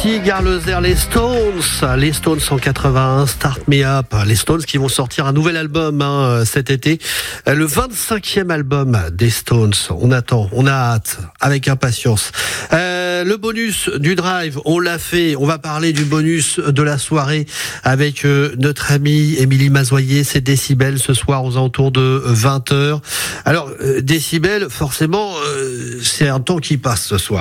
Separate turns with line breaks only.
Ici, Gare Lozère, les Stones en 81, Start Me Up. Les Stones qui vont sortir un nouvel album cet été, le 25e album des Stones. On attend, on a hâte, avec impatience. Le bonus du Drive, on l'a fait. On va parler du bonus de la soirée avec notre amie Émilie Mazoyer. C'est Décibel ce soir aux alentours de 20h. Alors, Décibel, forcément, c'est un temps qui passe ce soir.